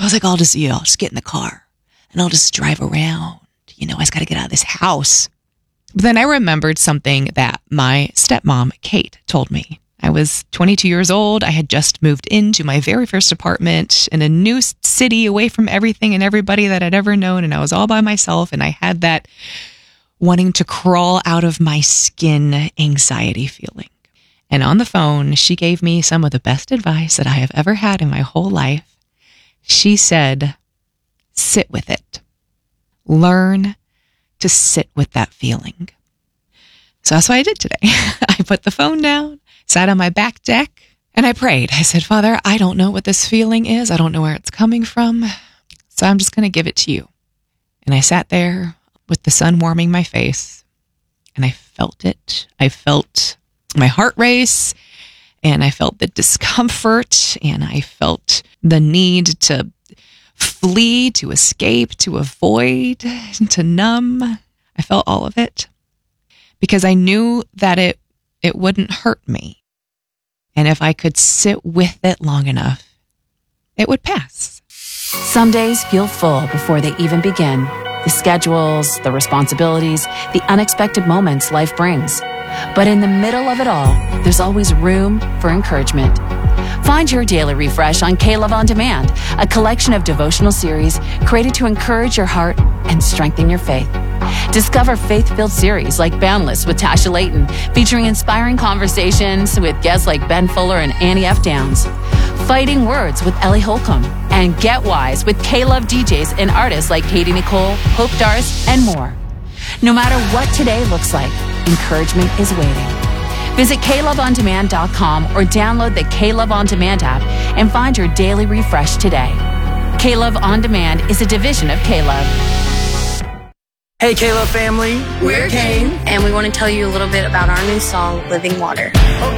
was like, I'll just get in the car and I'll just drive around. I just got to get out of this house. But then I remembered something that my stepmom, Kate, told me. I was 22 years old. I had just moved into my very first apartment in a new city away from everything and everybody that I'd ever known. And I was all by myself. And I had that wanting to crawl out of my skin anxiety feeling. And on the phone, she gave me some of the best advice that I have ever had in my whole life. She said, sit with it. Learn to sit with that feeling. So that's what I did today. I put the phone down, sat on my back deck, and I prayed. I said, Father, I don't know what this feeling is. I don't know where it's coming from. So I'm just going to give it to you. And I sat there with the sun warming my face, and I felt it. I felt my heart race, and I felt the discomfort, and I felt the need to flee, to escape, to avoid, to numb. I felt all of it because I knew that it wouldn't hurt me. And if I could sit with it long enough, it would pass. Some days feel full before they even begin. The schedules, the responsibilities, the unexpected moments life brings. But in the middle of it all, there's always room for encouragement. Find your daily refresh on K-Love On Demand, a collection of devotional series created to encourage your heart and strengthen your faith. Discover faith-filled series like Boundless with Tasha Layton, featuring inspiring conversations with guests like Ben Fuller and Annie F. Downs. Fighting Words with Ellie Holcomb, and Get Wise with K-Love DJs and artists like Katie Nicole, Hope Darst, and more. No matter what today looks like, encouragement is waiting. Visit KLoveOnDemand.com or download the K-Love On Demand app and find your daily refresh today. K-Love On Demand is a division of K-Love. Hey, K-Love family. We're Kane, and we want to tell you a little bit about our new song, Living Water. Oh,